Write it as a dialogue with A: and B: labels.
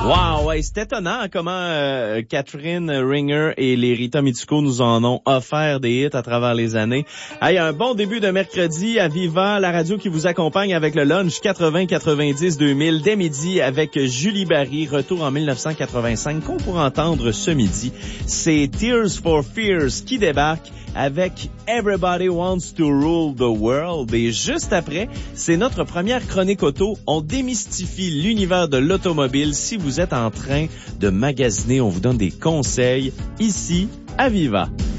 A: Wow, ouais, c'est étonnant comment Catherine Ringer et les Rita Mitsuko nous en ont offert des hits à travers les années. Hey, un bon début de mercredi à Viva, la radio qui vous accompagne avec le lunch 80-90-2000 dès midi avec Julie Barry, retour en 1985 qu'on pourra entendre ce midi. C'est Tears for Fears qui débarque avec Everybody Wants to Rule the World. Et juste après, c'est notre première chronique auto. On démystifie l'univers de l'automobile. Si vous êtes en train de magasiner, on vous donne des conseils ici à Viva.